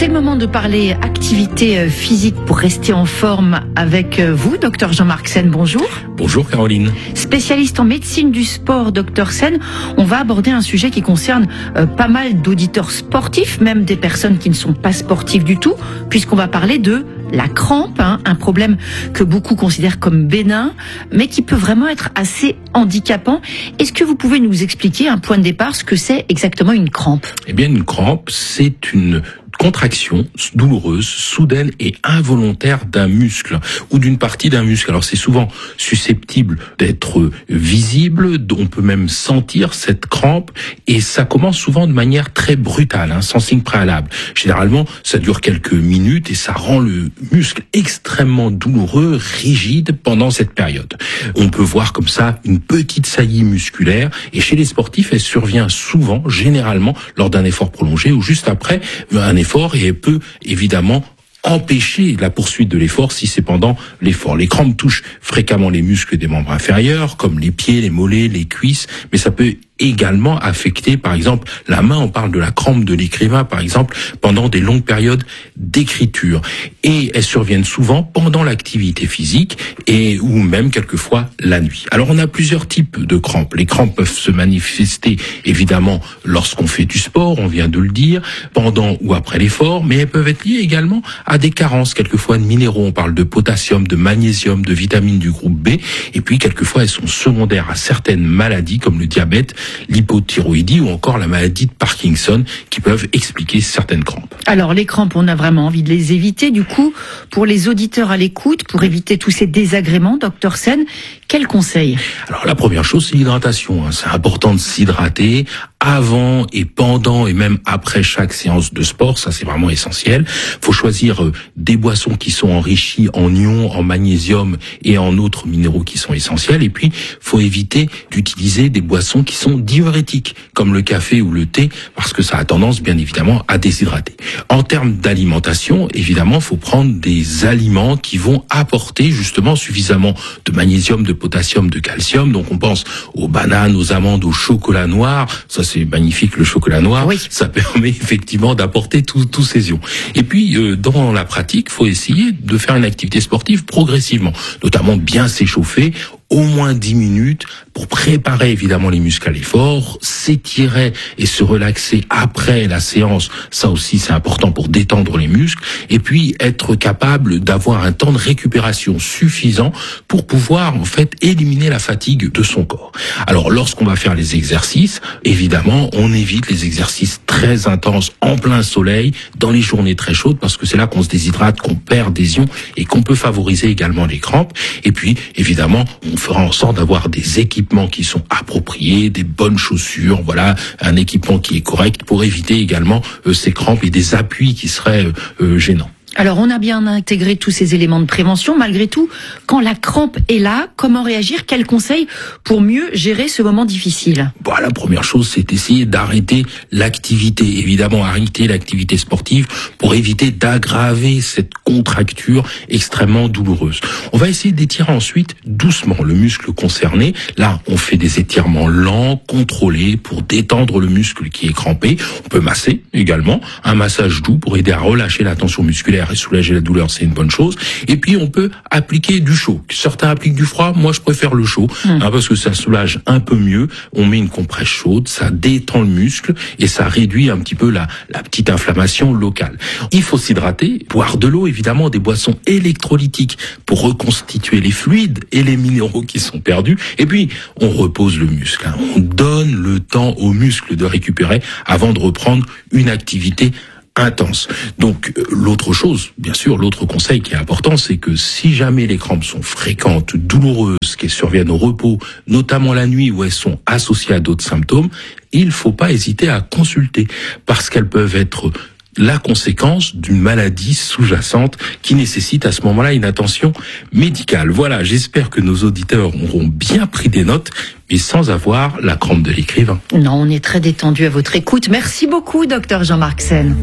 C'est le moment de parler activité physique pour rester en forme avec vous, docteur Jean-Marc Sen. Bonjour. Bonjour Caroline. Spécialiste en médecine du sport, docteur Sen, on va aborder un sujet qui concerne pas mal d'auditeurs sportifs, même des personnes qui ne sont pas sportives du tout, puisqu'on va parler de la crampe, un problème que beaucoup considèrent comme bénin, mais qui peut vraiment être assez handicapant. Est-ce que vous pouvez nous expliquer un point de départ, ce que c'est exactement une crampe ? Eh bien, une crampe, c'est une contraction douloureuse, soudaine et involontaire d'un muscle ou d'une partie d'un muscle. Alors c'est souvent susceptible d'être visible, on peut même sentir cette crampe et ça commence souvent de manière très brutale, sans signe préalable. Généralement, ça dure quelques minutes et ça rend le muscle extrêmement douloureux, rigide pendant cette période. On peut voir comme ça une petite saillie musculaire et chez les sportifs, elle survient souvent, généralement, lors d'un effort prolongé ou juste après un effort et elle peut évidemment empêcher la poursuite de l'effort si c'est pendant l'effort. Les crampes touchent fréquemment les muscles des membres inférieurs, comme les pieds, les mollets, les cuisses, mais ça peut également affecter, par exemple, la main. On parle de la crampe de l'écrivain, par exemple, pendant des longues périodes d'écriture. Et elles surviennent souvent pendant l'activité physique et ou même quelquefois la nuit. Alors, on a plusieurs types de crampes. Les crampes peuvent se manifester, évidemment, lorsqu'on fait du sport, on vient de le dire, pendant ou après l'effort, mais elles peuvent être liées également à des carences, quelquefois de minéraux. On parle de potassium, de magnésium, de vitamines du groupe B. Et puis, quelquefois, elles sont secondaires à certaines maladies, comme le diabète, l'hypothyroïdie ou encore la maladie de Parkinson qui peuvent expliquer certaines crampes. Alors les crampes, on a vraiment envie de les éviter. Du coup, pour les auditeurs à l'écoute, pour éviter tous ces désagréments, docteur Sen, quels conseils ? Alors la première chose, c'est l'hydratation. C'est important de s'hydrater avant et pendant et même après chaque séance de sport. Ça, c'est vraiment essentiel. Faut choisir des boissons qui sont enrichies en ions, en magnésium et en autres minéraux qui sont essentiels. Et puis, faut éviter d'utiliser des boissons qui sont diurétiques, comme le café ou le thé, parce que ça a tendance, bien évidemment, à déshydrater. En termes d'alimentation, évidemment, faut prendre des aliments qui vont apporter justement suffisamment de magnésium, de potassium, de calcium. Donc, on pense aux bananes, aux amandes, au chocolat noir. Ça, c'est magnifique, le chocolat noir. Oui. Ça permet effectivement d'apporter tous ces ions. Et puis, dans la pratique, faut essayer de faire une activité sportive progressivement, notamment bien s'échauffer, au moins 10 minutes pour préparer évidemment les muscles à l'effort, s'étirer et se relaxer après la séance. Ça aussi, c'est important pour détendre les muscles. Et puis, être capable d'avoir un temps de récupération suffisant pour pouvoir, en fait, éliminer la fatigue de son corps. Alors, lorsqu'on va faire les exercices, évidemment, on évite les exercices très intenses en plein soleil, dans les journées très chaudes, parce que c'est là qu'on se déshydrate, qu'on perd des ions et qu'on peut favoriser également les crampes. Et puis, évidemment, on fera en sorte d'avoir des équipements qui sont appropriés, des bonnes chaussures, voilà, un équipement qui est correct pour éviter également ces crampes et des appuis qui seraient gênants. Alors, on a bien intégré tous ces éléments de prévention. Malgré tout, quand la crampe est là, comment réagir ? Quels conseils pour mieux gérer ce moment difficile ? Bon, la première chose, c'est d'essayer d'arrêter l'activité. Évidemment, arrêter l'activité sportive pour éviter d'aggraver cette contracture extrêmement douloureuse. On va essayer d'étirer ensuite doucement le muscle concerné. Là, on fait des étirements lents, contrôlés pour détendre le muscle qui est crampé. On peut masser également. Un massage doux pour aider à relâcher la tension musculaire et soulager la douleur, c'est une bonne chose. Et puis, on peut appliquer du chaud. Certains appliquent du froid. Moi, je préfère le chaud, parce que ça soulage un peu mieux. On met une compresse chaude, ça détend le muscle et ça réduit un petit peu la petite inflammation locale. Il faut s'hydrater, boire de l'eau, évidemment, des boissons électrolytiques pour reconstituer les fluides et les minéraux qui sont perdus. Et puis, on repose le muscle. On donne le temps au muscle de récupérer avant de reprendre une activité intense. Donc l'autre chose, bien sûr, l'autre conseil qui est important, c'est que si jamais les crampes sont fréquentes, douloureuses, qu'elles surviennent au repos, notamment la nuit où elles sont associées à d'autres symptômes, il faut pas hésiter à consulter parce qu'elles peuvent être la conséquence d'une maladie sous-jacente qui nécessite à ce moment-là une attention médicale. Voilà, j'espère que nos auditeurs auront bien pris des notes, mais sans avoir la crampe de l'écrivain. Non, on est très détendu à votre écoute. Merci beaucoup, docteur Jean-Marc Sen.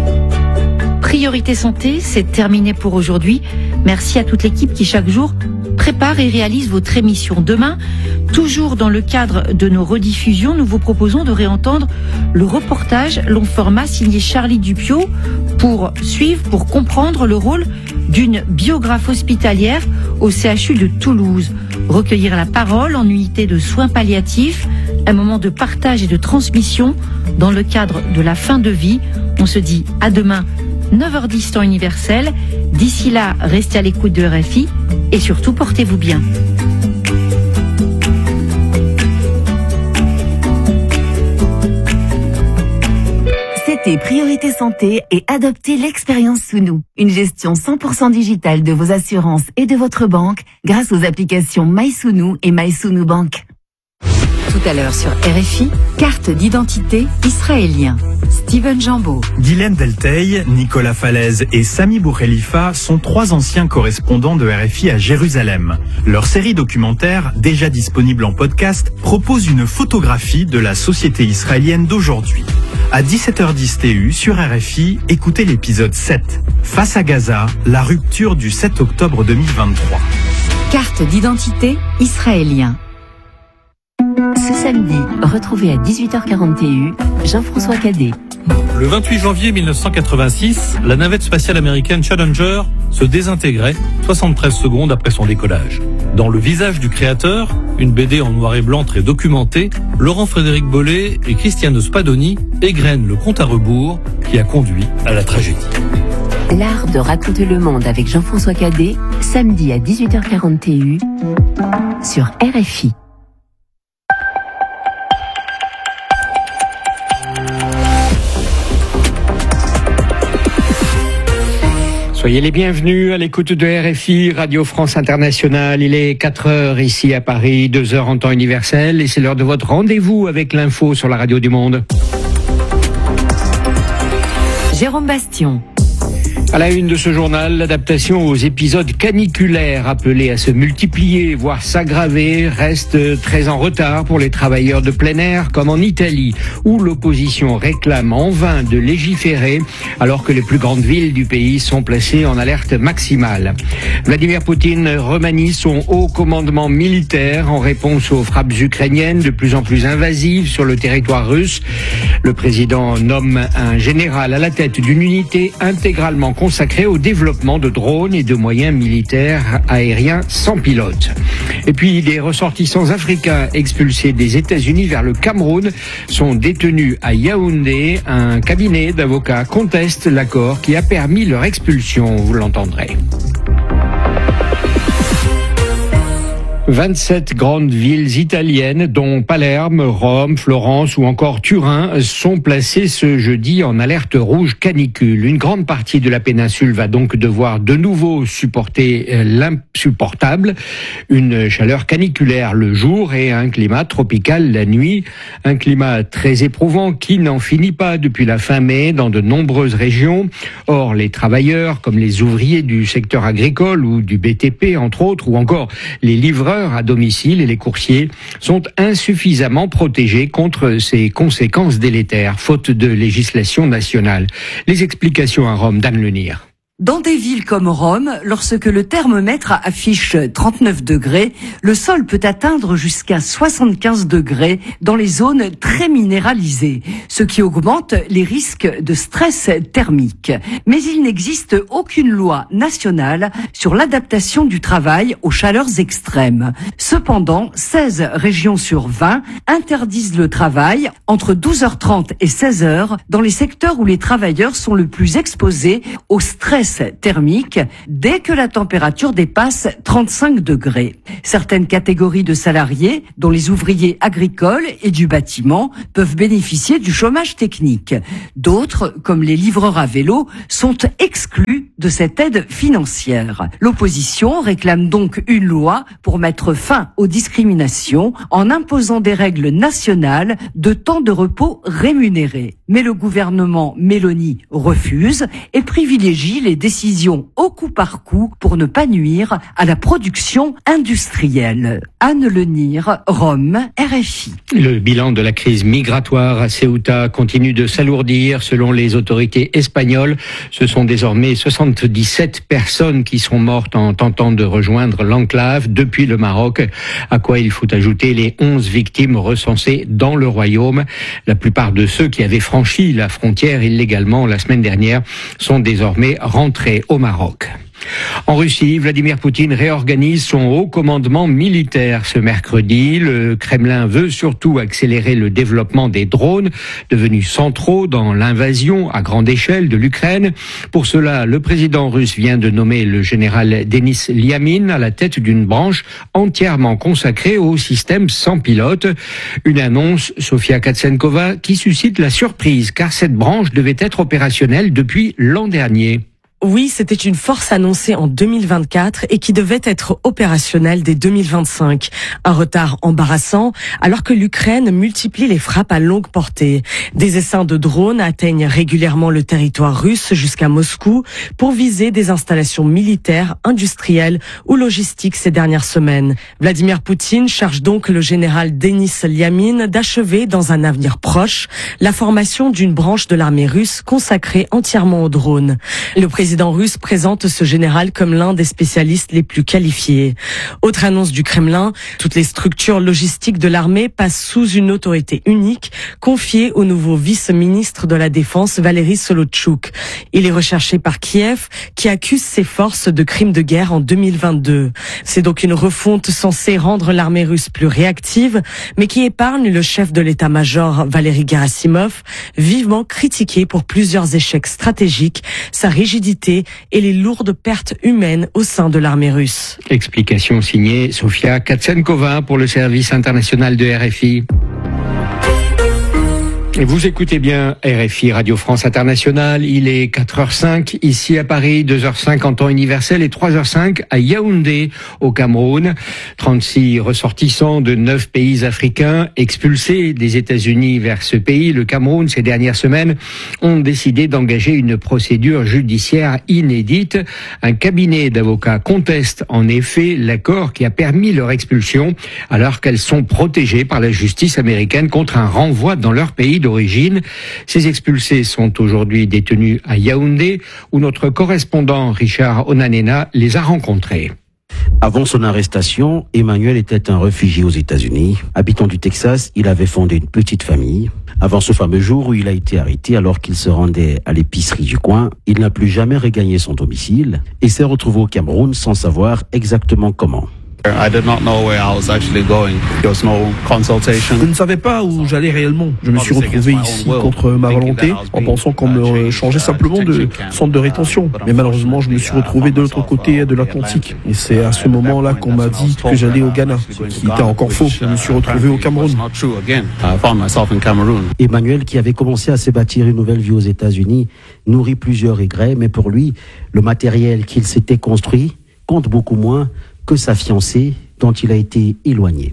Priorité Santé, c'est terminé pour aujourd'hui. Merci à toute l'équipe qui chaque jour prépare et réalise votre émission. Demain, toujours dans le cadre de nos rediffusions, nous vous proposons de réentendre le reportage long format signé Charlie Dupiot pour comprendre le rôle d'une biographe hospitalière au CHU de Toulouse. Recueillir la parole en unité de soins palliatifs, un moment de partage et de transmission dans le cadre de la fin de vie. On se dit à demain, 9h10 temps universel. D'ici là, restez à l'écoute de RFI et surtout portez-vous bien. C'était Priorité Santé et adoptez l'expérience sous nous. Une gestion 100% digitale de vos assurances et de votre banque grâce aux applications MySounou et MySounou Bank. Tout à l'heure sur RFI, carte d'identité israélien. Steven Jambeau. Guylaine Delteil, Nicolas Falaise et Sami Boukhelifa sont 3 anciens correspondants de RFI à Jérusalem. Leur série documentaire, déjà disponible en podcast, propose une photographie de la société israélienne d'aujourd'hui. À 17h10 TU sur RFI, écoutez l'épisode 7. Face à Gaza, la rupture du 7 octobre 2023. Carte d'identité israélien. Ce samedi, retrouvez à 18h40 TU Jean-François Cadet. Le 28 janvier 1986, la navette spatiale américaine Challenger se désintégrait 73 secondes après son décollage. Dans Le visage du créateur, une BD en noir et blanc très documentée, Laurent-Frédéric Bollet et Christiane Spadoni égrènent le compte à rebours qui a conduit à la tragédie. L'art de raconter le monde avec Jean-François Cadet, samedi à 18h40 TU sur RFI. Soyez les bienvenus à l'écoute de RFI, Radio France Internationale. Il est 4h ici à Paris, 2h en temps universel, et c'est l'heure de votre rendez-vous avec l'info sur la radio du monde. Jérôme Bastion. À la une de ce journal, l'adaptation aux épisodes caniculaires appelés à se multiplier, voire s'aggraver, reste très en retard pour les travailleurs de plein air, comme en Italie, où l'opposition réclame en vain de légiférer, alors que les plus grandes villes du pays sont placées en alerte maximale. Vladimir Poutine remanie son haut commandement militaire en réponse aux frappes ukrainiennes de plus en plus invasives sur le territoire russe. Le président nomme un général à la tête d'une unité intégralement consacré au développement de drones et de moyens militaires aériens sans pilote. Et puis, des ressortissants africains expulsés des États-Unis vers le Cameroun sont détenus à Yaoundé. Un cabinet d'avocats conteste l'accord qui a permis leur expulsion, vous l'entendrez. 27 grandes villes italiennes, dont Palerme, Rome, Florence ou encore Turin, sont placées ce jeudi en alerte rouge canicule. Une grande partie de la péninsule va donc devoir de nouveau supporter l'insupportable. Une chaleur caniculaire le jour et un climat tropical la nuit. Un climat très éprouvant qui n'en finit pas depuis la fin mai dans de nombreuses régions. Or, les travailleurs, comme les ouvriers du secteur agricole ou du BTP, entre autres, ou encore les livreurs à domicile et les coursiers sont insuffisamment protégés contre ces conséquences délétères, faute de législation nationale. Les explications à Rome d'Anne Lenir. Dans des villes comme Rome, lorsque le thermomètre affiche 39 degrés, le sol peut atteindre jusqu'à 75 degrés dans les zones très minéralisées, ce qui augmente les risques de stress thermique. Mais il n'existe aucune loi nationale sur l'adaptation du travail aux chaleurs extrêmes. Cependant, 16 régions sur 20 interdisent le travail entre 12h30 et 16h dans les secteurs où les travailleurs sont le plus exposés au stress thermique dès que la température dépasse 35 degrés. Certaines catégories de salariés, dont les ouvriers agricoles et du bâtiment, peuvent bénéficier du chômage technique. D'autres, comme les livreurs à vélo, sont exclus de cette aide financière. L'opposition réclame donc une loi pour mettre fin aux discriminations en imposant des règles nationales de temps de repos rémunérés. Mais le gouvernement Meloni refuse et privilégie les décisions au coup par coup pour ne pas nuire à la production industrielle. Anne Lenire, Rome, RFI. Le bilan de la crise migratoire à Ceuta continue de s'alourdir. Selon les autorités espagnoles, ce sont désormais 77 personnes qui sont mortes en tentant de rejoindre l'enclave depuis le Maroc, à quoi il faut ajouter les 11 victimes recensées dans le royaume. La plupart de ceux qui avaient franchi la frontière illégalement la semaine dernière sont désormais rentrés au Maroc. En Russie, Vladimir Poutine réorganise son haut commandement militaire ce mercredi. Le Kremlin veut surtout accélérer le développement des drones, devenus centraux dans l'invasion à grande échelle de l'Ukraine. Pour cela, le président russe vient de nommer le général Denis Liamin à la tête d'une branche entièrement consacrée au système sans pilote. Une annonce, Sofia Katsenkova, qui suscite la surprise, car cette branche devait être opérationnelle depuis l'an dernier. Oui, c'était une force annoncée en 2024 et qui devait être opérationnelle dès 2025. Un retard embarrassant alors que l'Ukraine multiplie les frappes à longue portée. Des essaims de drones atteignent régulièrement le territoire russe jusqu'à Moscou pour viser des installations militaires, industrielles ou logistiques ces dernières semaines. Vladimir Poutine charge donc le général Denis Liamin d'achever dans un avenir proche la formation d'une branche de l'armée russe consacrée entièrement aux drones. Le président russe présente ce général comme l'un des spécialistes les plus qualifiés. Autre annonce du Kremlin, toutes les structures logistiques de l'armée passent sous une autorité unique confiée au nouveau vice-ministre de la Défense Valéry Solochuk. Il est recherché par Kiev qui accuse ses forces de crimes de guerre en 2022. C'est donc une refonte censée rendre l'armée russe plus réactive, mais qui épargne le chef de l'état-major Valéry Gerasimov, vivement critiqué pour plusieurs échecs stratégiques, sa rigidité et les lourdes pertes humaines au sein de l'armée russe. Explication signée Sofia Katsenkova pour le service international de RFI. Vous écoutez bien RFI Radio France Internationale, il est 4h05 ici à Paris, 2h05 en temps universel et 3h05 à Yaoundé au Cameroun. 36 ressortissants de 9 pays africains expulsés des États-Unis vers ce pays, le Cameroun, ces dernières semaines, ont décidé d'engager une procédure judiciaire inédite. Un cabinet d'avocats conteste en effet l'accord qui a permis leur expulsion alors qu'elles sont protégées par la justice américaine contre un renvoi dans leur pays d'origine. Ces expulsés sont aujourd'hui détenus à Yaoundé, où notre correspondant Richard Onanena les a rencontrés. Avant son arrestation, Emmanuel était un réfugié aux États-Unis. Habitant du Texas, il avait fondé une petite famille. Avant ce fameux jour où il a été arrêté alors qu'il se rendait à l'épicerie du coin, il n'a plus jamais regagné son domicile et s'est retrouvé au Cameroun sans savoir exactement comment. I did not know where I was actually going. There was no consultation. Je ne savais pas où j'allais réellement. Je me suis retrouvé ici contre ma volonté, en pensant qu'on me changeait simplement de centre de rétention. Mais malheureusement, je me suis retrouvé de l'autre côté de l'Atlantique. Et c'est à ce moment-là qu'on m'a dit que j'allais au Ghana, ce qui était encore faux. Je me suis retrouvé au Cameroun. Emmanuel, qui avait commencé à se bâtir une nouvelle vie aux États-Unis, nourrit plusieurs regrets, mais pour lui, le matériel qu'il s'était construit compte beaucoup moins que sa fiancée, dont il a été éloigné.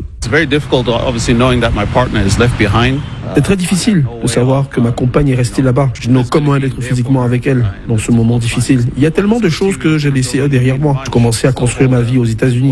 C'est très difficile de savoir que ma compagne est restée là-bas. Je n'ai aucun moyen d'être physiquement avec elle dans ce moment difficile. Il y a tellement de choses que j'ai laissées derrière moi. Je commençais à construire ma vie aux États-Unis.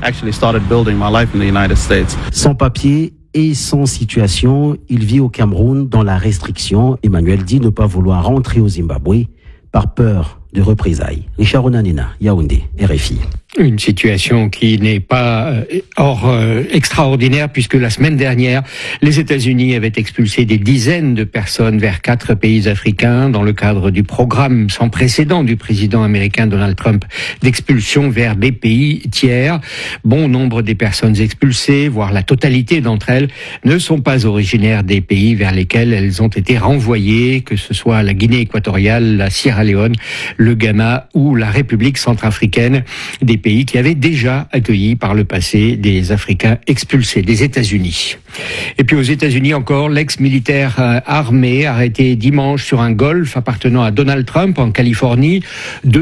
Sans papier et sans situation, il vit au Cameroun dans la restriction. Emmanuel dit ne pas vouloir rentrer au Zimbabwe par peur de représailles. Richard Onanena, Yaoundé, RFI. Une situation qui n'est pas extraordinaire puisque la semaine dernière, les États-Unis avaient expulsé des dizaines de personnes vers 4 pays africains dans le cadre du programme sans précédent du président américain Donald Trump d'expulsion vers des pays tiers. Bon nombre des personnes expulsées, voire la totalité d'entre elles, ne sont pas originaires des pays vers lesquels elles ont été renvoyées, que ce soit la Guinée équatoriale, la Sierra Leone, le Ghana ou la République centrafricaine, des pays qui avaient déjà accueilli par le passé des Africains expulsés des États-Unis. Et puis aux États-Unis encore, l'ex-militaire armé arrêté dimanche sur un golf appartenant à Donald Trump en Californie.